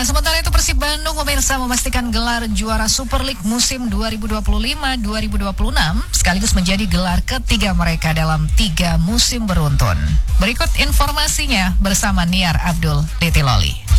Sementara itu Persib Bandung pemirsa memastikan gelar juara Super League musim 2025-2026 sekaligus menjadi gelar ketiga mereka dalam 3 musim beruntun. Berikut informasinya bersama Niar Abdul Titiloli.